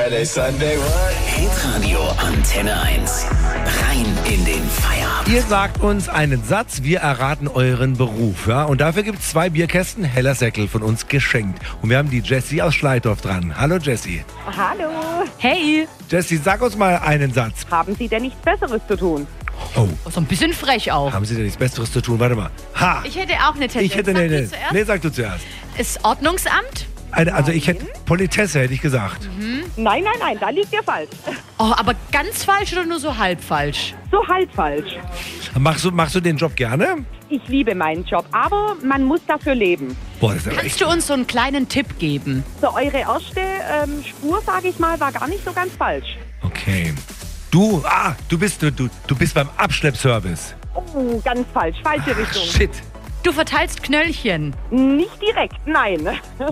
Hitradio Antenne 1. Rein in den Feierabend. Ihr sagt uns einen Satz, wir erraten euren Beruf. Ja? Und dafür gibt es 2 Bierkästen Heller Säckel von uns geschenkt. Und wir haben die Jessie aus Schleitorf dran. Hallo Jessie. Hallo. Hey, Jessie, sag uns mal einen Satz. Haben Sie denn nichts Besseres zu tun? Oh, so ein bisschen frech auch. haben Sie denn nichts Besseres zu tun? Warte mal. Ha! Ich hätte auch eine Tendenz. Ich hätte Sag du nee, zuerst? nee, sag du zuerst. Ist Ordnungsamt? Also ich hätte Politesse, hätte ich gesagt. Nein, da liegt ihr falsch. Oh, aber ganz falsch oder nur so halb falsch? So halb falsch. Machst du den Job gerne? Ich liebe meinen Job, aber man muss dafür leben. Boah, das ist Kannst du uns so einen kleinen Tipp geben? So, eure erste Spur, sage ich mal, war gar nicht so ganz falsch. Okay. Du bist beim Abschleppservice. Oh, ganz falsch. Falsche Richtung. Shit. Du verteilst Knöllchen. Nicht direkt, nein.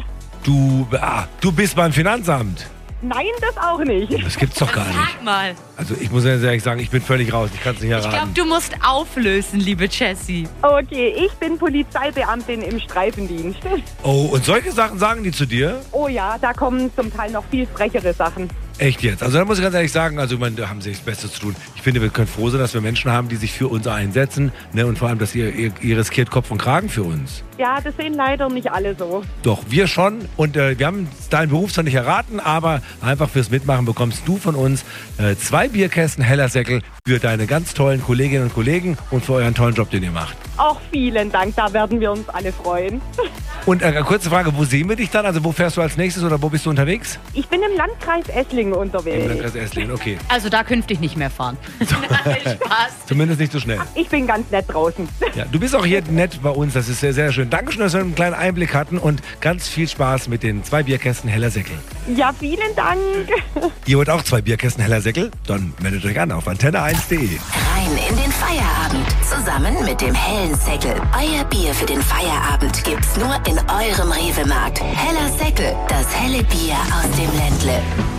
Du bist beim Finanzamt. Nein, das auch nicht. Das gibt's doch gar nicht. Sag mal. Also ich muss ganz ehrlich sagen, ich bin völlig raus. Ich kann es nicht Ich glaube, erraten. du musst auflösen, liebe Jessie. Okay, ich bin Polizeibeamtin im Streifendienst. Oh, und solche Sachen sagen die zu dir? Oh ja, da kommen zum Teil noch viel frechere Sachen. Echt jetzt? Also da muss ich ganz ehrlich sagen, also man, da haben sie das Beste zu tun. Ich finde, wir können froh sein, dass wir Menschen haben, die sich für uns einsetzen. Ne? Und vor allem, dass ihr riskiert Kopf und Kragen für uns. Ja, das sehen leider nicht alle so. Doch, wir schon. Und wir haben deinen Beruf zwar nicht erraten, aber einfach fürs Mitmachen bekommst du von uns 2 Bierkästen Heller Säckel für deine ganz tollen Kolleginnen und Kollegen und für euren tollen Job, den ihr macht. Auch vielen Dank, da werden wir uns alle freuen. Und kurze Frage, wo sehen wir dich dann? Also wo fährst du als nächstes oder wo bist du unterwegs? Ich bin im Landkreis Esslingen unterwegs. Im Landkreis Esslingen, okay. Also da künftig nicht mehr fahren. Nein, Spaß. Zumindest nicht so schnell. Ich bin ganz nett draußen. Ja, du bist auch hier nett bei uns, das ist sehr, sehr schön. Dankeschön, dass wir einen kleinen Einblick hatten und ganz viel Spaß mit den 2 Bierkästen Heller Säckel. Ja, vielen Dank. Ihr wollt auch 2 Bierkästen Heller Säckel? Dann meldet euch an auf antenne1.de. Rein in den Feierabend. Zusammen mit dem hellen Säckel. Euer Bier für den Feierabend gibt's nur in eurem Rewe-Markt. Heller Säckel, das helle Bier aus dem Ländle.